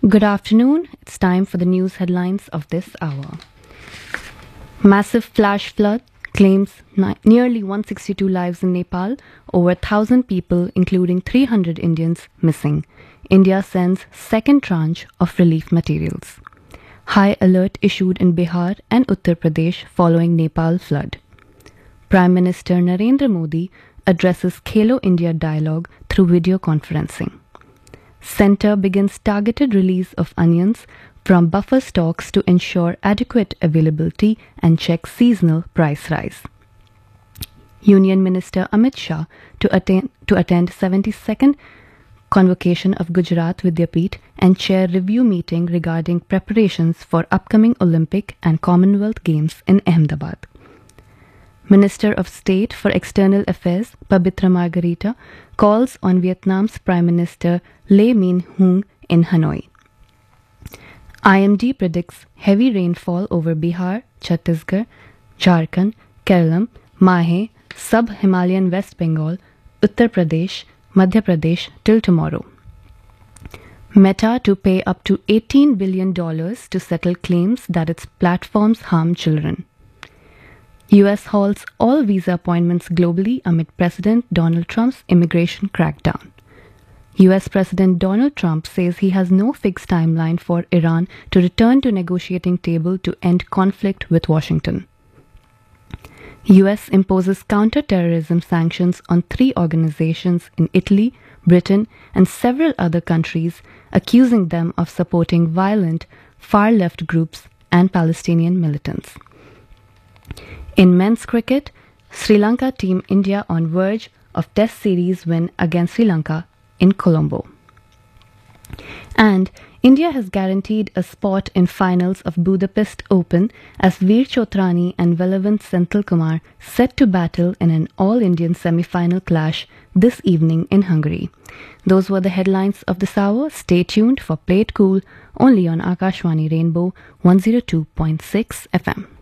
Good afternoon. It's time for the news headlines of this hour. Massive flash flood claims nearly 162 lives in Nepal, over 1,000 people, including 300 Indians, missing. India sends second tranche of relief materials. High alert issued in Bihar and Uttar Pradesh following Nepal flood. Prime Minister Narendra Modi addresses Khelo India dialogue through video conferencing. Centre begins targeted release of onions from buffer stocks to ensure adequate availability and check seasonal price rise. Union Minister Amit Shah to attend 72nd convocation of Gujarat Vidyapeeth and chair review meeting regarding preparations for upcoming Olympic and Commonwealth Games in Ahmedabad. Minister of State for External Affairs Pabitra Margarita calls on Vietnam's Prime Minister Lee Min-hoon in Hanoi. IMD predicts heavy rainfall over Bihar, Chhattisgarh, Jharkhand, Kerala, Mahe, Sub-Himalayan West Bengal, Uttar Pradesh, Madhya Pradesh till tomorrow. Meta to pay up to $18 billion to settle claims that its platforms harm children. US halts all visa appointments globally amid President Donald Trump's immigration crackdown. US President Donald Trump says he has no fixed timeline for Iran to return to negotiating table to end conflict with Washington. US imposes counter-terrorism sanctions on 3 organizations in Italy, Britain, and several other countries, accusing them of supporting violent, far-left groups and Palestinian militants. In men's cricket, Sri Lanka team India on verge of Test series win against Sri Lanka in Colombo. And India has guaranteed a spot in finals of Budapest Open as Veer Chotrani and Velavant Senthilkumar set to battle in an all-Indian semi-final clash this evening in Hungary. Those were the headlines of this hour. Stay tuned for Play It Cool only on Akashvani Rainbow 102.6 FM.